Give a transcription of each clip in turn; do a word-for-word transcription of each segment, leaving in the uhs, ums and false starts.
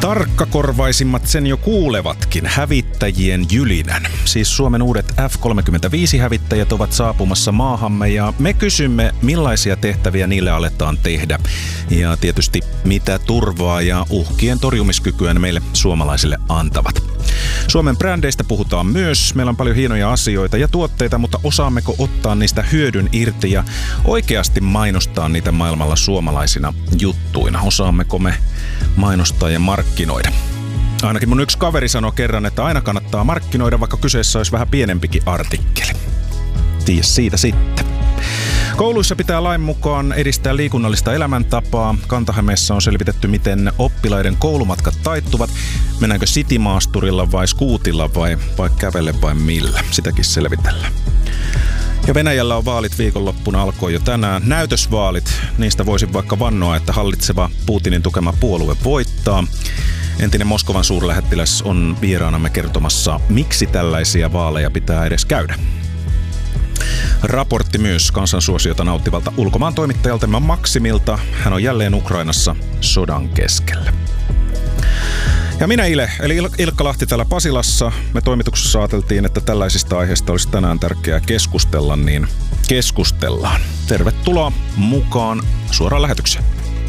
Tarkkakorvaisimmat sen jo kuulevatkin hävittäjien jylinän. Siis Suomen uudet F kolmekymmentäviisi-hävittäjät ovat saapumassa maahamme ja me kysymme, millaisia tehtäviä niille aletaan tehdä. Ja tietysti mitä turvaa ja uhkien torjumiskykyä ne meille suomalaisille antavat. Suomen brändeistä puhutaan myös. Meillä on paljon hienoja asioita ja tuotteita, mutta osaammeko ottaa niistä hyödyn irti ja oikeasti mainostaa niitä maailmalla suomalaisina juttuina? Osaammeko me mainostaa ja markkinoida? Ainakin mun yksi kaveri sanoi kerran, että aina kannattaa markkinoida, vaikka kyseessä olisi vähän pienempikin artikkeli. Tiedä siitä sitten. Kouluissa pitää lain mukaan edistää liikunnallista elämäntapaa. Kanta-Hämeessä on selvitetty, miten oppilaiden koulumatkat taittuvat. Mennäänkö citymaasturilla vai skuutilla vai, vai kävelle vai millä? Sitäkin selvitellään. Ja Venäjällä on vaalit viikonloppuna, alkoi jo tänään. Näytösvaalit, niistä voisin vaikka vannoa, että hallitseva Putinin tukema puolue voittaa. Entinen Moskovan suurlähettiläs on vieraanamme kertomassa, miksi tällaisia vaaleja pitää edes käydä. Raportti myös kansansuosiota nauttivalta ulkomaan toimittajaltamme Maksimilta. Hän on jälleen Ukrainassa sodan keskellä. Ja minä Ile, eli Ilkka Lahti täällä Pasilassa. Me toimituksessa ajateltiin, että tällaisista aiheista olisi tänään tärkeää keskustella, niin keskustellaan. Tervetuloa mukaan suoraan lähetykseen.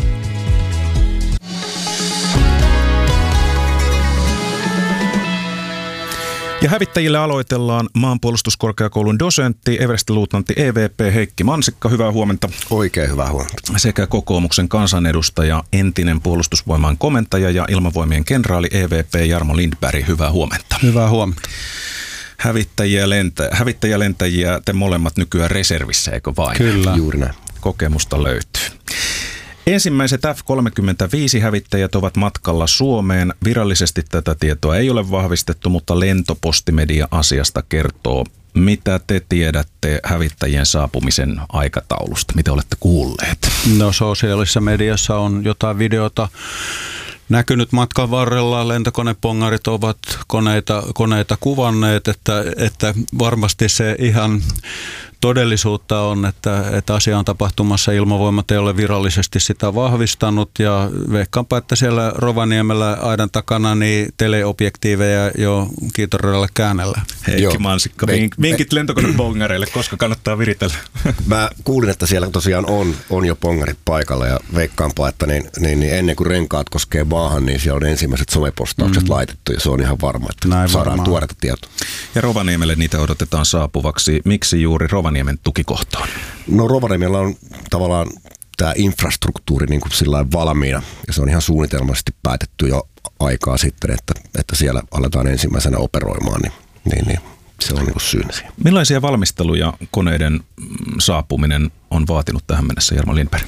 Ja hävittäjille aloitellaan maanpuolustuskorkeakoulun dosentti, everstiluutnantti E V P Heikki Mansikka. Hyvää huomenta. Oikein hyvää huomenta. Sekä kokoomuksen kansanedustaja, entinen puolustusvoimain komentaja ja ilmavoimien kenraali E V P Jarmo Lindberg. Hyvää huomenta. Hyvää huomenta. Hävittäjiä, lentä, hävittäjiä lentäjiä te molemmat nykyään reservissä, eikö vain? Kyllä. Juuri näin. Kokemusta löytyy. Ensimmäiset F kolmekymmentäviisi-hävittäjät ovat matkalla Suomeen. Virallisesti tätä tietoa ei ole vahvistettu, mutta lentopostimedia asiasta kertoo. Mitä te tiedätte hävittäjien saapumisen aikataulusta? Mitä olette kuulleet? No sosiaalisessa mediassa on jotain videota näkynyt matkan varrella. Lentokonepongarit ovat koneita, koneita kuvanneet, että, että varmasti se ihan todellisuutta on, että, että asia on tapahtumassa. Ilmavoimat ei ole virallisesti sitä vahvistanut ja veikkaanpa, että siellä Rovaniemellä aidan takana niin teleobjektiiveja jo kiitoradalla käännellä. Heikki Mansikka, vinkit lentokonepongareille, koska kannattaa viritellä? Mä kuulin, että siellä tosiaan on, on jo pongarit paikalla ja veikkaanpa, että niin, niin, niin ennen kuin renkaat koskee maahan, niin siellä on ensimmäiset somepostaukset mm. laitettu ja se on ihan varma, että Näin saadaan varmaan tuoretta tietoa. Ja Rovaniemelle niitä odotetaan saapuvaksi. Miksi juuri Rovaniemen tukikohtaan? No Rovaniemellä on tavallaan tämä infrastruktuuri niin kuin sillain valmiina ja se on ihan suunnitelmallisesti päätetty jo aikaa sitten, että, että siellä aletaan ensimmäisenä operoimaan, niin, niin, niin se on niin kuin syynä siihen. Millaisia valmisteluja koneiden saapuminen on vaatinut tähän mennessä, Jarmo Lindberg?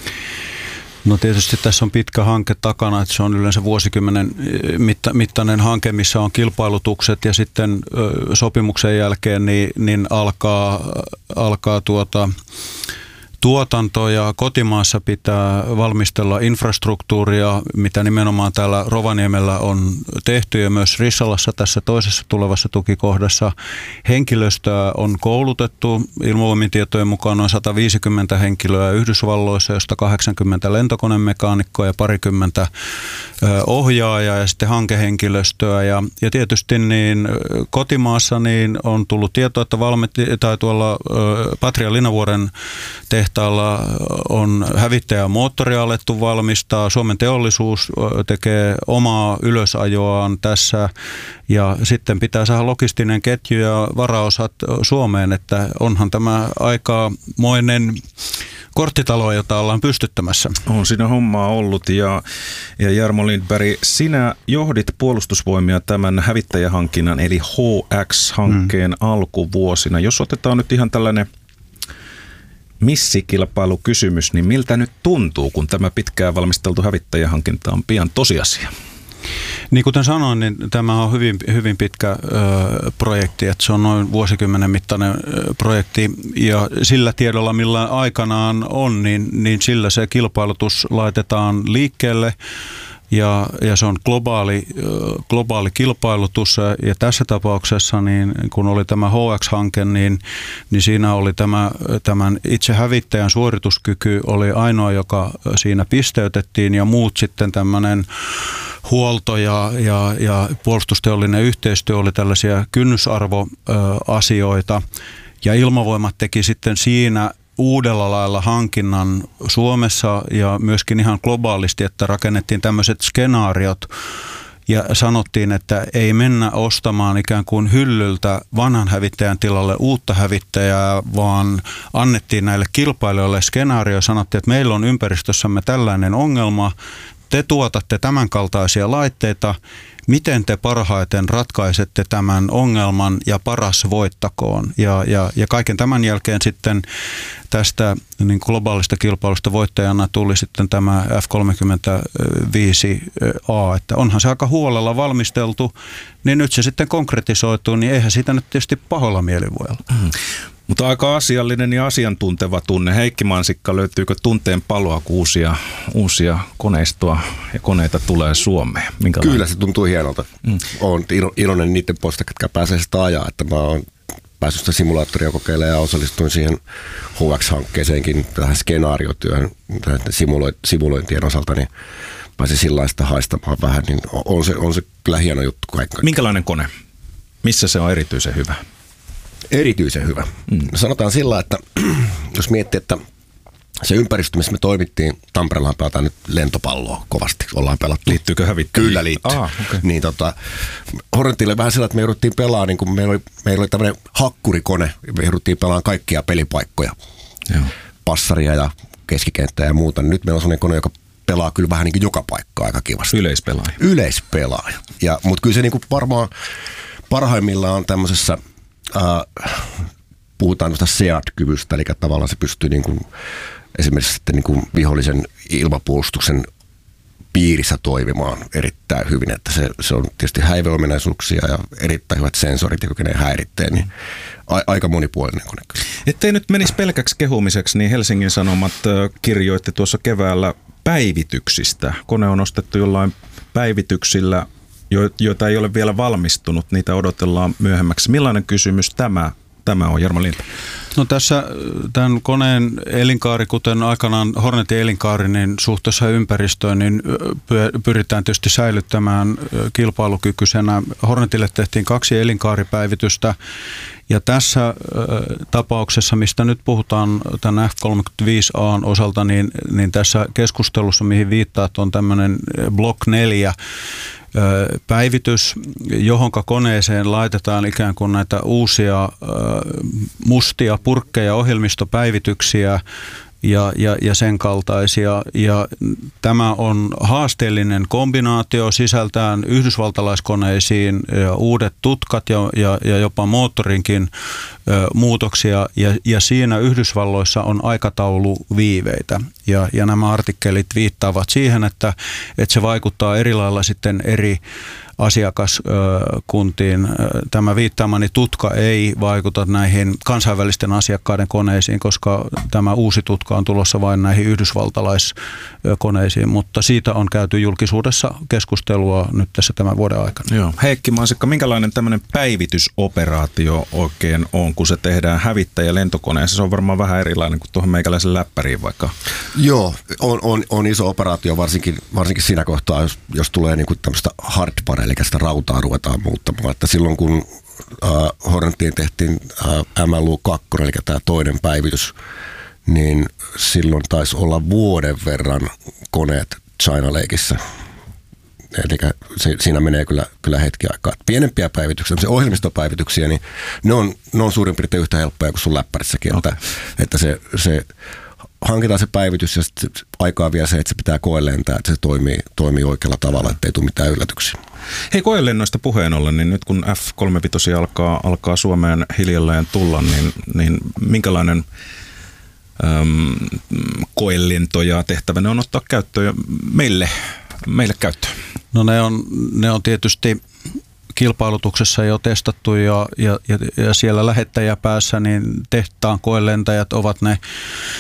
No tietysti tässä on pitkä hanke takana, että se on yleensä vuosikymmenen mitta, mittainen hanke, missä on kilpailutukset ja sitten ö, sopimuksen jälkeen niin, niin alkaa, alkaa tuota, tuotanto ja kotimaassa pitää valmistella infrastruktuuria, mitä nimenomaan täällä Rovaniemellä on tehty ja myös Rissalassa tässä toisessa tulevassa tukikohdassa. Henkilöstöä on koulutettu, Ilmavoimien tietojen mukaan noin sata viisikymmentä henkilöä Yhdysvalloissa, josta kahdeksankymmentä lentokonemekaanikkoa ja parikymmentä ohjaajaa ja sitten hankehenkilöstöä. Ja, ja tietysti niin kotimaassa niin on tullut tietoa, että valmitti, tai tuolla Patria Linavuoren tehtaalla on hävittäjä moottoria alettu valmistaa. Suomen teollisuus tekee omaa ylösajoaan tässä ja sitten pitää saada logistinen ketju ja varaosat Suomeen, että onhan tämä aikamoinen korttitalo, jota ollaan pystyttämässä. On siinä hommaa ollut ja, ja Jarmo Lindberg, sinä johdit puolustusvoimia tämän hävittäjähankinnan eli H X-hankkeen mm. alkuvuosina. Jos otetaan nyt ihan tällainen missikilpailukysymys, niin miltä nyt tuntuu, kun tämä pitkään valmisteltu hävittäjähankinta on pian tosiasia? Niin kuten sanoin, niin tämä on hyvin, hyvin pitkä ö, projekti, että se on noin vuosikymmenen mittainen ö, projekti ja sillä tiedolla, millä aikanaan on, niin, niin sillä se kilpailutus laitetaan liikkeelle. Ja, ja se on globaali, globaali kilpailutus ja tässä tapauksessa, niin kun oli tämä H X-hanke, niin, niin siinä oli tämä, tämän itse hävittäjän suorituskyky oli ainoa, joka siinä pisteytettiin ja muut sitten tämmöinen huolto ja, ja, ja puolustusteollinen yhteistyö oli tällaisia kynnysarvoasioita. Ja Ilmavoimat teki sitten siinä uudella lailla hankinnan Suomessa ja myöskin ihan globaalisti, että rakennettiin tämmöiset skenaariot ja sanottiin, että ei mennä ostamaan ikään kuin hyllyltä vanhan hävittäjän tilalle uutta hävittäjää, vaan annettiin näille kilpailijoille skenaario ja sanottiin, että meillä on ympäristössämme tällainen ongelma, te tuotatte tämän kaltaisia laitteita, miten te parhaiten ratkaisette tämän ongelman ja paras voittakoon. Ja, ja, ja kaiken tämän jälkeen sitten tästä niin globaalista kilpailusta voittajana tuli sitten tämä F kolmekymmentäviisi A, että onhan se aika huolella valmisteltu, niin nyt se sitten konkretisoituu, niin eihän siitä nyt tietysti pahoilla mieli voi olla. Mm. Mutta aika asiallinen ja asiantunteva tunne. Heikki Mansikka, löytyykö tunteen paloa, kun uusia, uusia koneistoa ja koneita tulee Suomeen? Minkälainen? Kyllä se tuntuu hienolta. Mm. Olen iloinen niiden puolesta, jotka pääsee sitä ajaa, että mä oon päässyt sitä simulaattoria kokeilemaan ja osallistuin siihen H X-hankkeeseenkin, tähän skenaariotyöhön, tähän simulointien osalta, niin pääsin sillaista haistamaan vähän, niin on se, on se kyllä hieno juttu kaikki. Minkälainen kone? Missä se on erityisen hyvä? Erityisen hyvä. Mm. Sanotaan sillä, että jos miettii, että se ympäristö, missä me toimittiin, Tampereellahan pelataan nyt lentopalloa kovasti, ollaan pelattu. Liittyykö hävittäjiin? Kyllä liittyy. Ah, okay. Niin tota, Hornetille vähän sillä, että me jouduttiin pelaamaan, niin kuin meillä oli, meillä oli tämmöinen hakkurikone, me jouduttiin pelaamaan kaikkia pelipaikkoja, Joo. passaria ja keskikenttää ja muuta. Nyt meillä on sellainen kone, joka pelaa kyllä vähän niin kuin joka paikka aika kivasti. Yleispelaaja. Yleispelaaja. Ja, mutta kyllä se niin kuin varmaan parhaimmillaan on tämmöisessä Uh, puhutaan tuosta S E A D-kyvystä, eli tavallaan se pystyy niin kuin, esimerkiksi sitten niin kuin vihollisen ilmapuolustuksen piirissä toimimaan erittäin hyvin, että se, se on tietysti häiveominaisuuksia ja erittäin hyvät sensorit, jotka ne häiritsee, niin a, aika monipuolinen kone. Ettei nyt menisi pelkäksi kehumiseksi, niin Helsingin Sanomat kirjoitti tuossa keväällä päivityksistä. Kone on ostettu jollain päivityksillä, joita ei ole vielä valmistunut, niitä odotellaan myöhemmäksi. Millainen kysymys tämä, tämä on, Jarmo Linta? No tässä tämän koneen elinkaari, kuten aikanaan Hornetin elinkaari, niin suhteessa ympäristöön, niin pyritään tietysti säilyttämään kilpailukykyisenä. Hornetille tehtiin kaksi elinkaaripäivitystä, ja tässä tapauksessa, mistä nyt puhutaan tämän F kolmekymmentäviisi A:n osalta, niin, niin tässä keskustelussa, mihin viittaat, on tämmöinen Block neljä, päivitys, johonka koneeseen laitetaan ikään kuin näitä uusia mustia purkkeja, ohjelmistopäivityksiä ja, ja, ja sen kaltaisia. Ja tämä on haasteellinen kombinaatio sisältään yhdysvaltalaiskoneisiin ja uudet tutkat ja, ja, ja jopa moottorinkin ö, muutoksia. Ja, ja siinä Yhdysvalloissa on aikatauluviiveitä. Ja, ja nämä artikkelit viittaavat siihen, että, että se vaikuttaa eri lailla sitten eri asiakaskuntiin. Tämä viittaamani tutka ei vaikuta näihin kansainvälisten asiakkaiden koneisiin, koska tämä uusi tutka on tulossa vain näihin yhdysvaltalaiskoneisiin, mutta siitä on käyty julkisuudessa keskustelua nyt tässä tämän vuoden aikana. Joo. Heikki Mansikka, minkälainen tämmöinen päivitysoperaatio oikein on, kun se tehdään hävittäjä lentokoneessa? Se on varmaan vähän erilainen kuin tuohon meikäläisen läppäriin vaikka. Joo, on, on, on iso operaatio, varsinkin, varsinkin siinä kohtaa, jos, jos tulee niin kuin tämmöistä hardware, eli sitä rautaa ruvetaan muuttamaan. Että silloin kun äh, Hornetiin tehtiin äh, M L U kaksi, eli tämä toinen päivitys, niin silloin taisi olla vuoden verran koneet China Lakeissa. Eli se, siinä menee kyllä, kyllä hetki aikaa. Pienempiä päivityksiä, tämmöisiä ohjelmistopäivityksiä, niin ne on, ne on suurin piirtein yhtä helppoja kuin sun läppärissäkin. Okay. Että, että se, se hankitaan se päivitys ja sitten aikaa vielä se, että se pitää koelentää, että se toimii, toimii oikealla tavalla, ettei tule mitään yllätyksiä. Hei, koelennoista puheen ollen, niin nyt kun F kolmekymmentäviisi alkaa, alkaa Suomeen hiljalleen tulla, niin, niin minkälainen äm, koelentoja tehtävänä on ottaa käyttöön meille, meille käyttöön? No ne on, ne on tietysti kilpailutuksessa jo testattu ja, ja, ja siellä lähettäjäpäässä niin tehtaan koelentäjät ovat ne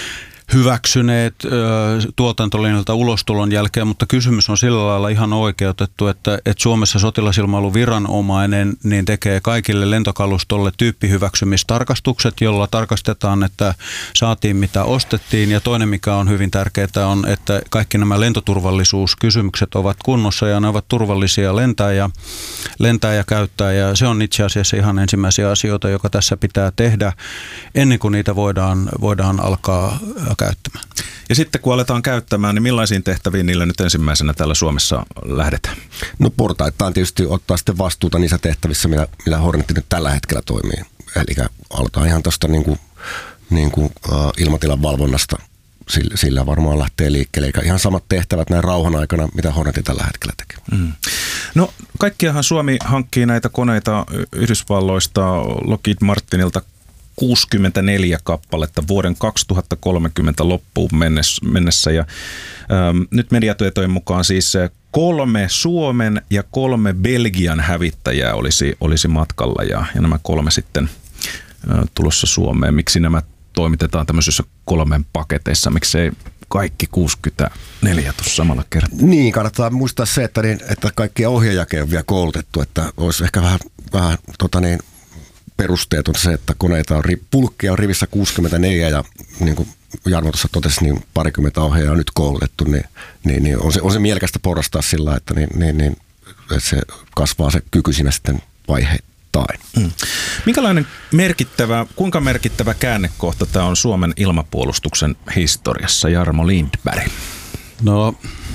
hyväksyneet ö, tuotantolinjalta ulostulon jälkeen, mutta kysymys on sillä lailla ihan oikeutettu, että, että Suomessa sotilasilmailuviranomainen niin tekee kaikille lentokalustolle tyyppihyväksymistarkastukset, jolla tarkastetaan, että saatiin mitä ostettiin, ja toinen mikä on hyvin tärkeää on, että kaikki nämä lentoturvallisuuskysymykset ovat kunnossa ja ne ovat turvallisia lentää ja, lentää ja käyttää, ja se on itse asiassa ihan ensimmäisiä asioita, joka tässä pitää tehdä ennen kuin niitä voidaan, voidaan alkaa käyttämään. Ja sitten kun aletaan käyttämään, niin millaisiin tehtäviin niillä nyt ensimmäisenä täällä Suomessa lähdetään? No portaittain tietysti ottaa sitten vastuuta niissä tehtävissä, millä, millä Hornet nyt tällä hetkellä toimii. Eli aletaan ihan tuosta niin kuin, niin kuin, uh, ilmatilan valvonnasta, sillä, sillä varmaan lähtee liikkeelle. Eli ihan samat tehtävät näin rauhan aikana, mitä Hornet tällä hetkellä tekee. Mm. No kaikkiahan Suomi hankkii näitä koneita Yhdysvalloista, Lockheed Martinilta kuusikymmentäneljä kappaletta vuoden kaksituhattakolmekymmentä loppuun mennessä. Ja, ähm, nyt mediatietojen mukaan siis kolme Suomen ja kolme Belgian hävittäjää olisi, olisi matkalla ja, ja nämä kolme sitten äh, tulossa Suomeen. Miksi nämä toimitetaan tämmöisissä kolmen paketeissa? Miksei kaikki kuusikymmentäneljä tuossa samalla kertaa? Niin, kannattaa muistaa se, että, niin, että kaikkia ohjaajakin on vielä koulutettu, että olisi ehkä vähän, vähän tota niin, perusteet on se, että koneita on, pulkkia on rivissä kuusikymmentäneljä ja niin kuin Jarmo tuossa totesi, niin parikymmentä ohjaajaa on nyt koulutettu, niin, niin, niin on, se, on se mielekästä porrastaa sillä, että, niin, niin, niin, että se kasvaa se kyky siinä sitten vaiheittain. Mm. Minkälainen merkittävä, kuinka merkittävä käännekohta tämä on Suomen ilmapuolustuksen historiassa, Jarmo Lindberg? No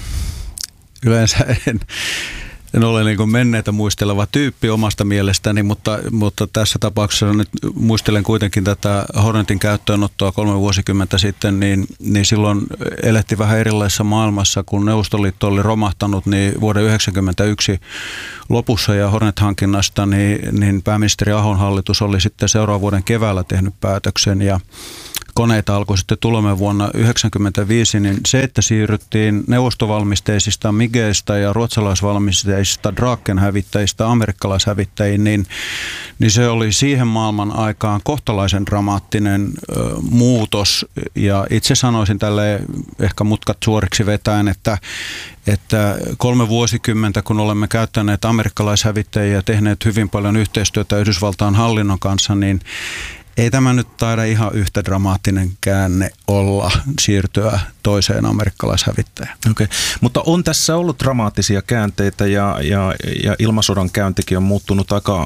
yleensä en... En ole niin kuin menneitä muisteleva tyyppi omasta mielestäni, mutta, mutta tässä tapauksessa nyt muistelen kuitenkin tätä Hornetin käyttöönottoa kolme vuosikymmentä sitten, niin, niin silloin elettiin vähän erilaisessa maailmassa, kun Neuvostoliitto oli romahtanut, niin vuoden yhdeksänkymmentäyksi lopussa ja Hornet-hankinnasta, niin, niin pääministeri Ahon hallitus oli sitten seuraavan vuoden keväällä tehnyt päätöksen ja koneita alkoi sitten tulemaan vuonna yhdeksänkymmentäviisi, niin se, että siirryttiin neuvostovalmisteisista Migeistä ja ruotsalaisvalmisteisista Draken-hävittäjistä amerikkalaishävittäjiin, niin, niin se oli siihen maailman aikaan kohtalaisen dramaattinen ö, muutos. Ja itse sanoisin tälle ehkä mutkat suoriksi vetäen, että, että kolme vuosikymmentä, kun olemme käyttäneet amerikkalaishävittäjiä ja tehneet hyvin paljon yhteistyötä Yhdysvaltain hallinnon kanssa, niin ei tämä nyt taida ihan yhtä dramaattinen käänne olla siirtyä toiseen amerikkalaishävittäjään. Okay. Mutta on tässä ollut dramaattisia käänteitä ja, ja, ja ilmasodan käyntikin on muuttunut aika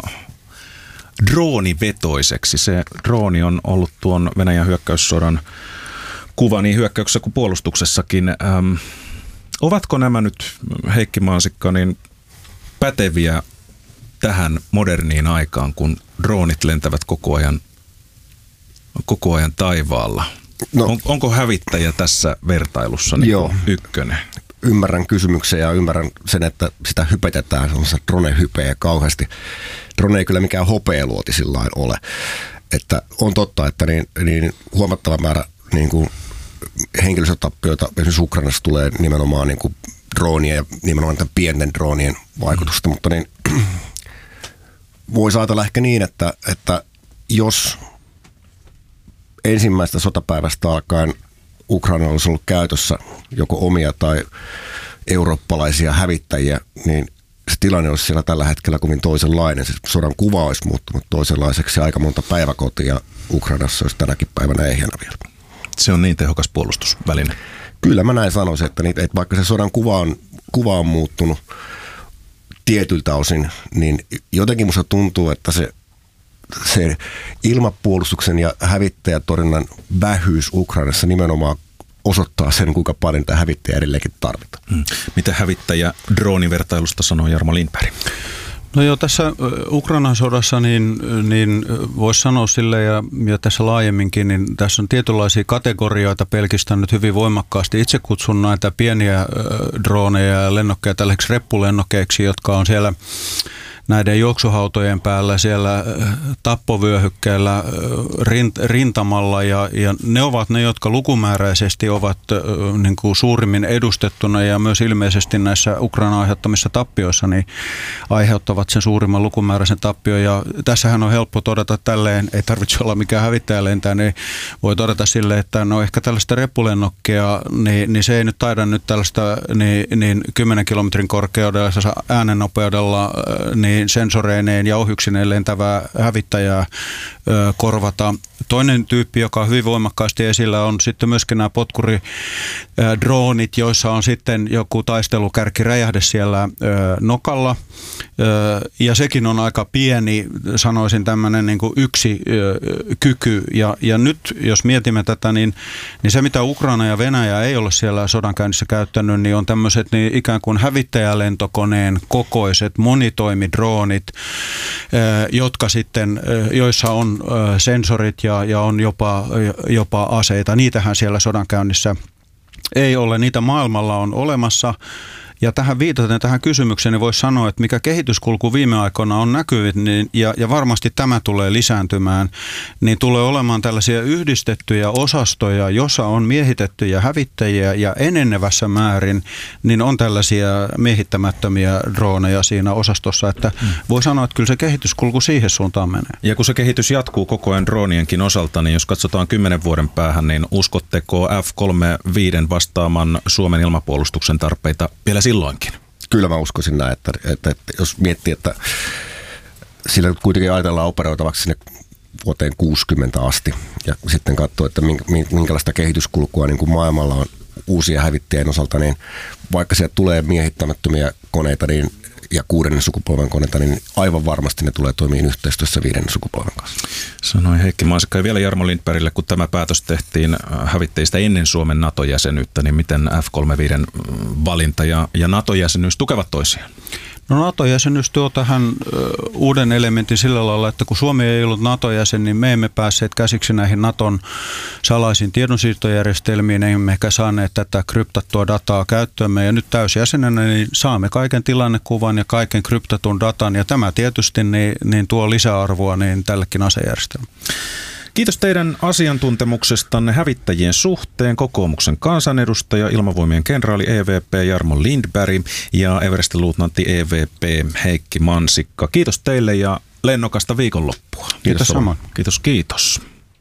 droonivetoiseksi. Se drooni on ollut tuon Venäjän hyökkäyssodan kuva niin hyökkäyksessä kuin puolustuksessakin. Ähm, ovatko nämä nyt, Heikki Mansikka, niin päteviä tähän moderniin aikaan, kun droonit lentävät koko ajan koko ajan taivaalla? No, on, onko hävittäjä tässä vertailussa niin joo, ykkönen? Ymmärrän kysymyksen ja ymmärrän sen, että sitä hypetetään, se drone hypeä kauheasti. Drone ei kyllä mikään hopealuoti sillain ole. Että on totta, että niin, niin huomattava määrä niin kuin henkilöstötappioita esimerkiksi Ukrainassa tulee nimenomaan niin kuin droonien ja nimenomaan tämän pienten droonien vaikutusta, mm. mutta niin, voisi ajatella ehkä niin, että, että jos ensimmäistä sotapäivästä alkaen Ukraina olisi ollut käytössä joko omia tai eurooppalaisia hävittäjiä, niin se tilanne olisi siellä tällä hetkellä kovin toisenlainen. Se sodan kuva olisi muuttunut toisenlaiseksi. Aika monta päiväkotia Ukrainassa olisi tänäkin päivänä ehjänä vielä. Se on niin tehokas puolustusväline. Kyllä mä näin sanoisin, että, niitä, että vaikka se sodan kuva on, kuva on muuttunut tietyltä osin, niin jotenkin musta tuntuu, että se se ilmapuolustuksen ja hävittäjätorjunnan vähyys Ukrainassa nimenomaan osoittaa sen, kuinka paljon tämä hävittäjä edelleenkin tarvitaan. Hmm. Mitä hävittäjä droonivertailusta sanoo Jarmo Lindberg? No joo, tässä Ukrainan sodassa niin, niin voisi sanoa sille ja, ja tässä laajemminkin, niin tässä on tietynlaisia kategorioita pelkistänyt hyvin voimakkaasti. Itse kutsun näitä pieniä äh, drooneja ja lennokkeja tällaiseksi reppulennokeiksi, jotka on siellä näiden juoksuhautojen päällä siellä tappovyöhykkeellä rintamalla ja, ja ne ovat ne, jotka lukumääräisesti ovat niin kuin suurimmin edustettuna ja myös ilmeisesti näissä Ukrainan aiheuttamissa tappioissa niin aiheuttavat sen suurimman lukumääräisen tappion ja tässähän on helppo todeta tälleen, ei tarvitse olla mikään hävittäjälentää, niin voi todeta sille, että no ehkä tällaista reppulennokkia, niin, niin se ei nyt taida nyt tällaista niin, niin kymmenen kilometrin korkeudella äänennopeudella niin sensoreineen ja ohjuksineen lentävää hävittäjää ö, korvata. Toinen tyyppi, joka on hyvin voimakkaasti esillä, on sitten myöskin nämä potkuridroonit, joissa on sitten joku taistelukärkiräjähde siellä ö, nokalla. Ö, ja sekin on aika pieni, sanoisin tämmöinen niin kuin yksi ö, kyky. Ja, ja nyt, jos mietimme tätä, niin, niin se mitä Ukraina ja Venäjä ei ole siellä sodankäynnissä käyttänyt, niin on tämmöiset niin ikään kuin hävittäjälentokoneen kokoiset monitoimidroonit, ö, jotka sitten, joissa on ö, sensorit ja, ja on jopa, jopa aseita. Niitähän siellä sodankäynnissä ei ole. Niitä maailmalla on olemassa. Ja tähän viitaten tähän kysymykseen niin voisi sanoa, että mikä kehityskulku viime aikoina on näkynyt, niin, ja, ja varmasti tämä tulee lisääntymään, niin tulee olemaan tällaisia yhdistettyjä osastoja, jossa on miehitettyjä hävittäjiä ja enenevässä määrin, niin on tällaisia miehittämättömiä drooneja siinä osastossa, että hmm. voi sanoa, että kyllä se kehityskulku siihen suuntaan menee. Ja kun se kehitys jatkuu koko ajan droonienkin osalta, niin jos katsotaan kymmenen vuoden päähän, niin uskotteko F kolmekymmentäviisi vastaamaan Suomen ilmapuolustuksen tarpeita vielä silloinkin? Kyllä mä uskoisin näin, että, että, että jos miettii, että sillä kuitenkin ajatellaan operoitavaksi sinne vuoteen kuusikymmentä asti ja sitten katsoo, että minkälaista kehityskulkua niin kuin maailmalla on uusia hävittäjien osalta, niin vaikka sieltä tulee miehittämättömiä koneita niin, ja kuudennen sukupolven koneita, niin aivan varmasti ne tulee toimimaan yhteistyössä viidennen sukupolven kanssa. Sanoi Heikki Mansikka ja vielä Jarmo Lindbergille, kun tämä päätös tehtiin hävittäjistä ennen Suomen NATO-jäsenyyttä, niin miten F kolmekymmentäviisi valinta ja, ja NATO-jäsenyys tukevat toisiaan? No NATO-jäsenyys tuo tähän uuden elementin sillä lailla, että kun Suomi ei ollut NATO-jäsen, niin me emme päässeet käsiksi näihin Naton salaisiin tiedonsiirtojärjestelmiin, emmekä saaneet tätä kryptattua dataa käyttöömme. Ja nyt täysjäsenenä niin saamme kaiken tilannekuvan ja kaiken kryptatun datan, ja tämä tietysti niin, niin tuo lisäarvoa niin tällekin asejärjestelmälle. Kiitos teidän asiantuntemuksestanne hävittäjien suhteen kokoomuksen kansanedustaja, ilmavoimien kenraali E V P Jarmo Lindberg ja Everestin luutnantti E V P Heikki Mansikka. Kiitos teille ja lennokasta viikonloppua. Kiitos, kiitos samoin. Kiitos, kiitos.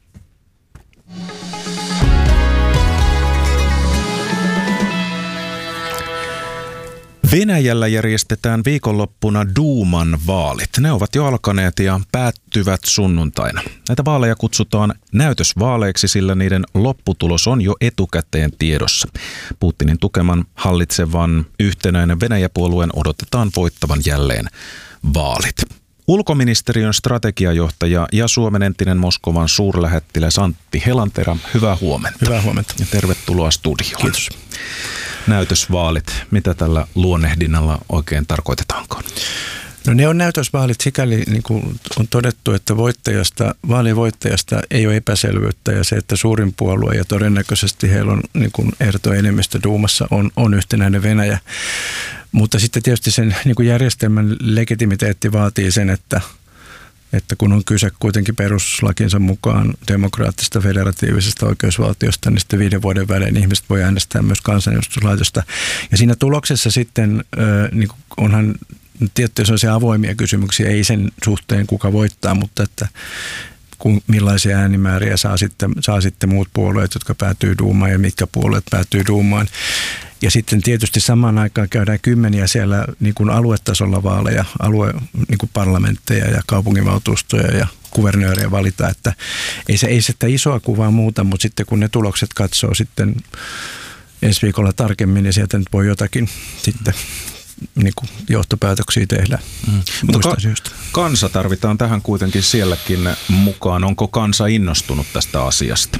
Venäjällä järjestetään viikonloppuna Duuman vaalit. Ne ovat jo alkaneet ja päättyvät sunnuntaina. Näitä vaaleja kutsutaan näytösvaaleiksi, sillä niiden lopputulos on jo etukäteen tiedossa. Putinin tukeman hallitsevan yhtenäinen Venäjä-puolueen odotetaan voittavan jälleen vaalit. Ulkoministeriön strategiajohtaja ja Suomen entinen Moskovan suurlähettiläs Antti Helanterä, hyvää huomenta. Hyvää huomenta. Ja tervetuloa studioon. Kiitos. Näytösvaalit, mitä tällä luonnehdinnalla oikein tarkoitetaanko? No ne on näytösvaalit sikäli, niin kuin on todettu, että voittajasta, vaalivoittajasta ei ole epäselvyyttä ja se, että suurin puolue ja todennäköisesti heillä on niin kuin ehdoton enemmistö Duumassa on, on yhtenäinen Venäjä. Mutta sitten tietysti sen niin kuin järjestelmän legitimiteetti vaatii sen, että että kun on kyse kuitenkin perustuslakinsa mukaan demokraattisesta federatiivisesta oikeusvaltiosta, niin sitten viiden vuoden välein ihmiset voi äänestää myös kansanedustuslaitosta. Ja siinä tuloksessa sitten niin onhan tiettyjä sellaisia avoimia kysymyksiä, ei sen suhteen kuka voittaa, mutta että kun, millaisia äänimääriä saa sitten, saa sitten muut puolueet, jotka päätyy Duumaan ja mitkä puolueet päätyy Duumaan. Ja sitten tietysti samaan aikaan käydään kymmeniä siellä niin kuin aluetasolla vaaleja, alue, niin kuin parlamentteja ja kaupunginvaltuustoja ja kuvernööriä valita, että ei se, ei se sitä isoa kuvaa muuta, mutta sitten kun ne tulokset katsoo sitten ensi viikolla tarkemmin, niin sieltä nyt voi jotakin sitten niin kuin johtopäätöksiä tehdä. Mm. Mutta ka- kansa tarvitaan tähän kuitenkin sielläkin mukaan. Onko kansa innostunut tästä asiasta?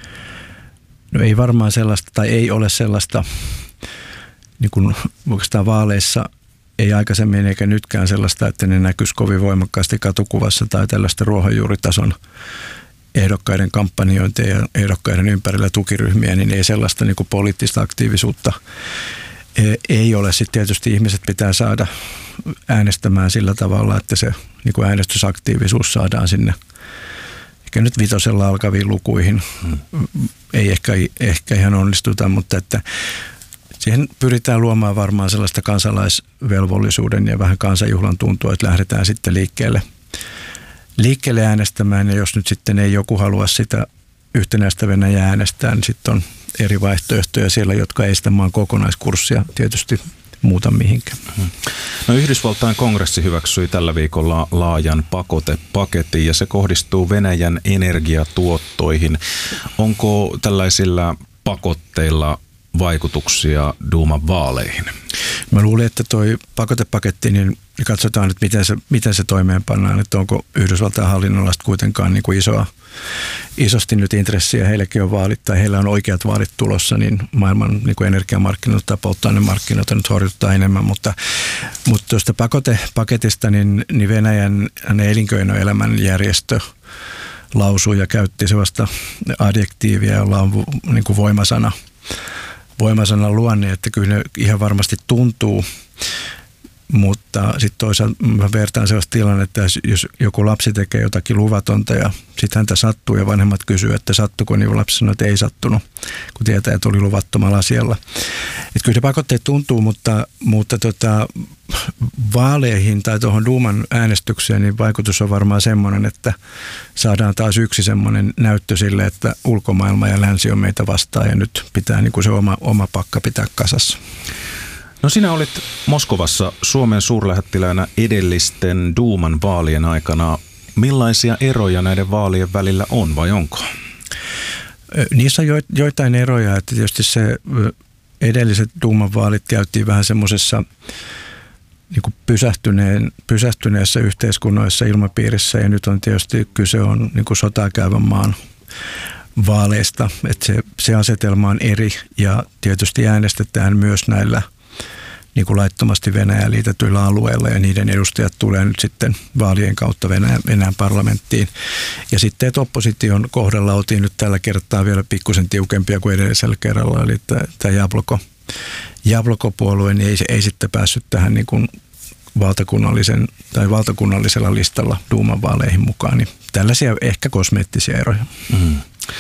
No ei varmaan sellaista, tai ei ole sellaista, niin kuin oikeastaan vaaleissa ei aikaisemmin eikä nytkään sellaista, että ne näkyisi kovin voimakkaasti katukuvassa tai tällaista ruohonjuuritason ehdokkaiden kampanjointia ja ehdokkaiden ympärillä tukiryhmiä, niin ei sellaista niin kuin poliittista aktiivisuutta ei ole. Sitten tietysti ihmiset pitää saada äänestämään sillä tavalla, että se niin kuin äänestysaktiivisuus saadaan sinne ehkä nyt vitosella alkaviin lukuihin. Hmm. Ei ehkä, ehkä ihan onnistuta, mutta että siihen pyritään luomaan varmaan sellaista kansalaisvelvollisuuden ja vähän kansanjuhlan tuntua, että lähdetään sitten liikkeelle, liikkeelle äänestämään. Ja jos nyt sitten ei joku halua sitä yhtenäistä Venäjää äänestää, niin sitten on eri vaihtoehtoja siellä, jotka ei sitä maan kokonaiskurssia tietysti muuta mihinkään. No Yhdysvaltain kongressi hyväksyi tällä viikolla laajan pakotepaketin ja se kohdistuu Venäjän energiatuottoihin. Onko tällaisilla pakotteilla vaikutuksia Duuman vaaleihin? Mä luulen, että toi pakotepaketti, niin katsotaan nyt, miten se, miten se toimeenpannaan, että onko Yhdysvaltain hallinnolla kuitenkaan niin kuin isoa, isosti nyt intressiä, heilläkin on vaalit tai heillä on oikeat vaalit tulossa, niin maailman niin kuin energiamarkkinoita tai polttoainemarkkinoita nyt horjuttaa enemmän, mutta, mutta tuosta pakotepaketista, niin, niin Venäjän elinkeinoelämän järjestö lausui ja käytti sellaista adjektiivia, jolla on niin kuin voimasana, voimasana luonne, että kyllä ne ihan varmasti tuntuu, mutta sitten toisaalta mä vertaan sellaista tilannetta, että jos joku lapsi tekee jotakin luvatonta ja sitten häntä sattuu ja vanhemmat kysyy, että sattuko, niin lapsi sanoo, että ei sattunut, kun tietää, että oli luvattomalla asialla. Että kyllä se pakotteet tuntuu, mutta, mutta tota, vaaleihin tai tuohon Duuman äänestykseen niin vaikutus on varmaan semmoinen, että saadaan taas yksi semmoinen näyttö sille, että ulkomaailma ja länsi on meitä vastaan ja nyt pitää niin kuin se oma, oma pakka pitää kasassa. No sinä olit Moskovassa Suomen suurlähettiläänä edellisten Duuman vaalien aikana. Millaisia eroja näiden vaalien välillä on vai onko? Niissä on joitain eroja, että tietysti se edelliset Duuman vaalit käytiin vähän semmoisessa niin kuin pysähtyneen, pysähtyneessä yhteiskunnallisessa ilmapiirissä ja nyt on tietysti kyse on niin kuin sotaa käyvän maan vaaleista, että se, se asetelma on eri ja tietysti äänestetään myös näillä niin kuin laittomasti Venäjään liitetyillä alueilla ja niiden edustajat tulee nyt sitten vaalien kautta Venäjän, Venäjän parlamenttiin. Ja sitten, että opposition kohdalla oltiin nyt tällä kertaa vielä pikkusen tiukempia kuin edellisellä kerralla, eli tämä Jabloko, Jabloko-puolue niin ei, ei sitten päässyt tähän niin kuin valtakunnallisen tai valtakunnallisella listalla Duuman vaaleihin mukaan, niin tällaisia ehkä kosmeettisia eroja. Mm.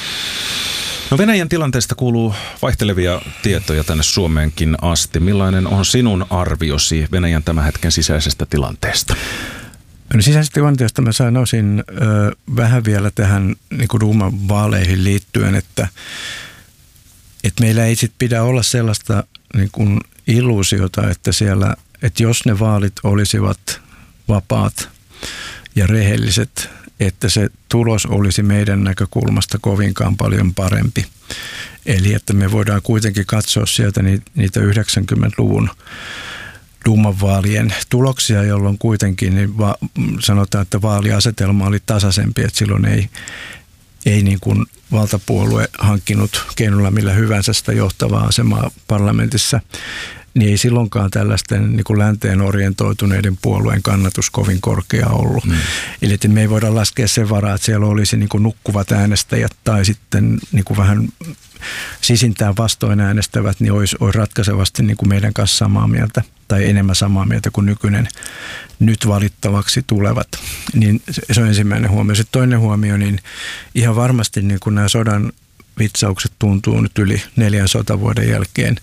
No Venäjän tilanteesta kuuluu vaihtelevia tietoja tänne Suomeenkin asti. Millainen on sinun arviosi Venäjän tämän hetken sisäisestä tilanteesta? No sisäisestä tilanteesta mä sanoisin ö, vähän vielä tähän niin kuin Duuman vaaleihin liittyen, että, että meillä ei sit pidä olla sellaista niin kuin illuusiota, että siellä, että jos ne vaalit olisivat vapaat ja rehelliset, että se tulos olisi meidän näkökulmasta kovinkaan paljon parempi. Eli että me voidaan kuitenkin katsoa sieltä niitä yhdeksänkymmentäluvun Duuman vaalien tuloksia, jolloin kuitenkin niin va- sanotaan, että vaaliasetelma oli tasaisempi, että silloin ei, ei niin kuin valtapuolue hankkinut keinolla millä hyvänsä sitä johtavaa asemaa parlamentissa, niin ei silloinkaan tällaisten niin kuin länteen orientoituneiden puolueen kannatus kovin korkea ollut. Mm. Eli että me ei voida laskea sen varaa, että siellä olisi niin kuin nukkuvat äänestäjät tai sitten niin kuin vähän sisintään vastoin äänestävät, niin olisi, olisi ratkaisevasti niin kuin meidän kanssa samaa mieltä tai enemmän samaa mieltä kuin nykyinen nyt valittavaksi tulevat. Niin se on ensimmäinen huomio. Sitten toinen huomio, niin ihan varmasti niin kuin nämä sodan vitsaukset tuntuu nyt yli neljän sotavuoden jälkeen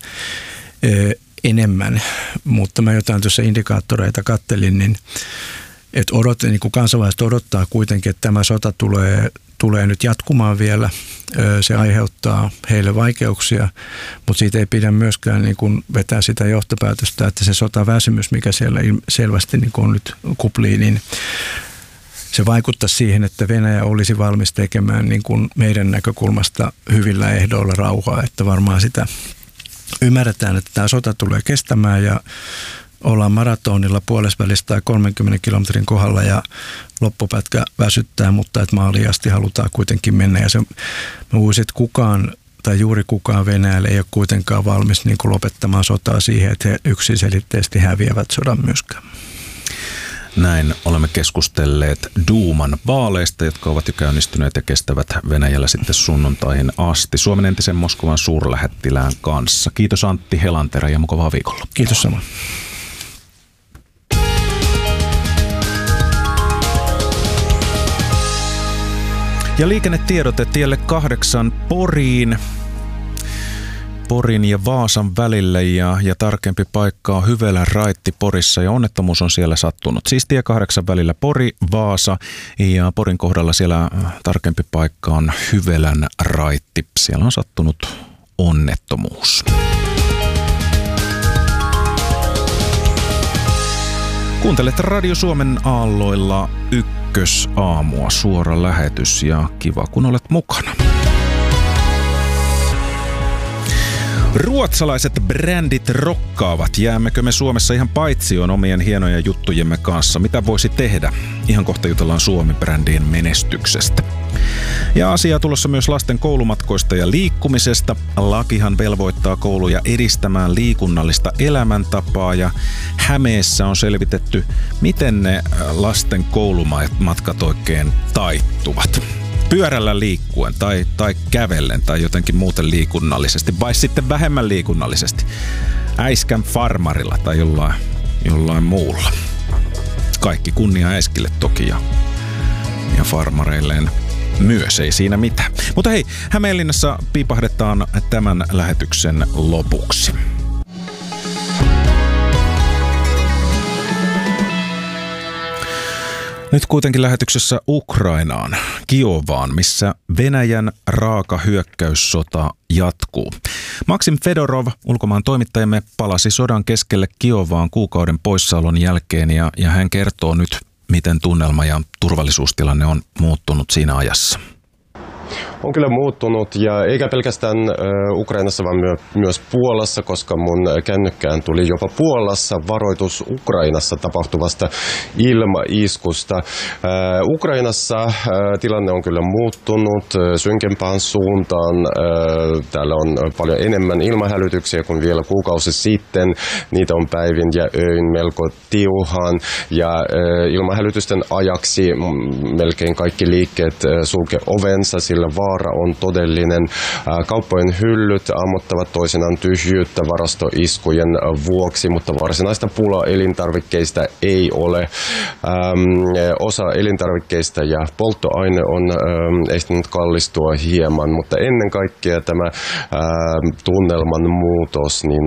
enemmän, mutta mä jotain tuossa indikaattoreita kattelin, niin että odot, niin kuin kansalaiset odottaa kuitenkin, että tämä sota tulee, tulee nyt jatkumaan vielä. Se aiheuttaa heille vaikeuksia, mutta siitä ei pidä myöskään niin kuin vetää sitä johtopäätöstä, että se sotaväsymys, mikä siellä selvästi niin kuin on nyt kuplii, niin se vaikuttaa siihen, että Venäjä olisi valmis tekemään niin kuin meidän näkökulmasta hyvillä ehdoilla rauhaa, että varmaan sitä ymmärretään, että tämä sota tulee kestämään ja ollaan maratonilla puolesvälissä tai kolmenkymmenen kilometrin kohdalla ja loppupätkä väsyttää, mutta että maaliin asti halutaan kuitenkin mennä. Ja se, mä uisin, että kukaan tai juuri kukaan Venäjällä ei ole kuitenkaan valmis niin kuin lopettamaan sotaa siihen, että he yksiselitteisesti häviävät sodan myöskään. Näin olemme keskustelleet Duuman vaaleista, jotka ovat jo käynnistyneet ja kestävät Venäjällä sitten sunnuntaihin asti Suomen entisen Moskovan suurlähettilään kanssa. Kiitos Antti Helanterä ja mukavaa viikolla. Kiitos samoin. Ja liikennetiedote tielle kahdeksan Poriin. Porin ja Vaasan välille ja, ja tarkempi paikka on Hyvälän raitti Porissa ja onnettomuus on siellä sattunut. Siis tie kahdeksan välillä Pori, Vaasa ja Porin kohdalla siellä tarkempi paikka on Hyvälän raitti. Siellä on sattunut onnettomuus. Kuuntelet Radio Suomen aalloilla ykkösaamua, suora lähetys ja kiva kun olet mukana. Ruotsalaiset brändit rokkaavat. Jäämmekö me Suomessa ihan paitsioon omien hienojen juttujemme kanssa? Mitä voisi tehdä? Ihan kohta jutellaan Suomi-brändien menestyksestä. Ja asiaa tulossa myös lasten koulumatkoista ja liikkumisesta. Lakihan velvoittaa kouluja edistämään liikunnallista elämäntapaa ja Hämeessä on selvitetty, miten ne lasten koulumatkat oikein taittuvat. Pyörällä liikkuen tai, tai kävellen tai jotenkin muuten liikunnallisesti vai sitten vähemmän liikunnallisesti. Äiskän farmarilla tai jollain, jollain muulla. Kaikki kunnia Äiskille toki ja, ja farmareilleen myös, ei siinä mitään. Mutta hei, Hämeenlinnassa piipahdetaan tämän lähetyksen lopuksi. Nyt kuitenkin lähetyksessä Ukrainaan, Kiovaan, missä Venäjän raaka hyökkäyssota jatkuu. Maksim Fedorov, ulkomaan toimittajamme, palasi sodan keskelle Kiovaan kuukauden poissaolon jälkeen ja, ja hän kertoo nyt, miten tunnelma ja turvallisuustilanne on muuttunut siinä ajassa. On kyllä muuttunut ja eikä pelkästään Ukrainassa, vaan myös Puolassa, koska mun kännykkään tuli jopa Puolassa varoitus Ukrainassa tapahtuvasta ilmaiskusta. Ukrainassa tilanne on kyllä muuttunut synkempään suuntaan. Täällä on paljon enemmän ilmahälytyksiä kuin vielä kuukausi sitten. Niitä on päivin ja öin melko tiuhaan ja ilmahälytysten ajaksi melkein kaikki liikkeet sulke ovensa, sillä vaara on todellinen. Kauppojen hyllyt ammottavat toisinaan tyhjyyttä varastoiskujen vuoksi, mutta varsinaista pulaa elintarvikkeista ei ole. Osa elintarvikkeista ja polttoaine on estänyt kallistua hieman, mutta ennen kaikkea tämä tunnelman muutos niin